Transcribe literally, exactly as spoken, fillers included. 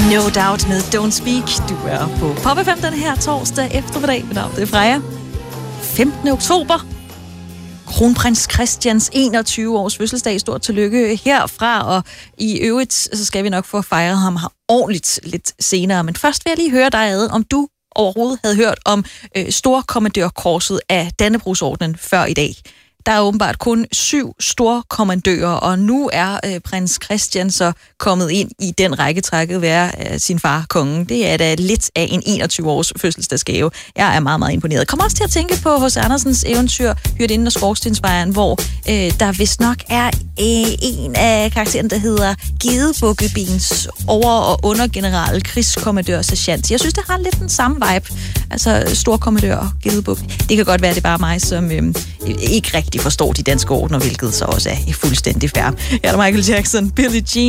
No Doubt med Don't Speak. Du er på Pop F M den her torsdag eftermiddag. Mit navn er Freja. femtende oktober. Kronprins Christians enogtyve års fødselsdag. Stort tillykke herfra, og i øvrigt så skal vi nok få fejret ham her ordentligt lidt senere. Men først vil jeg lige høre dig, Ad, om du overhovedet havde hørt om øh, storkommandørkorset af Dannebrogsordenen før i dag. Der er åbenbart kun syv storkommandører, og nu er øh, prins Christian så kommet ind i den række takket være øh, sin far, kongen. Det er da lidt af en enogtyve års fødselsdagsgave. Jeg er meget, meget imponeret. Kom også til at tænke på H C Andersens eventyr, Hyrdinden og Skorstensfejeren, hvor øh, der vist nok er øh, en af karaktererne, der hedder Gedebukkebens over- og undergeneral, krigskommandør, sergeant. Jeg synes, det har lidt den samme vibe. Altså storkommandør og Gedebuk. Det kan godt være, det er bare mig, som øh, ikke rigtig de forstår de danske ordner, hvilket så også er fuldstændig fair. Her er der Michael Jackson, Billie Jean.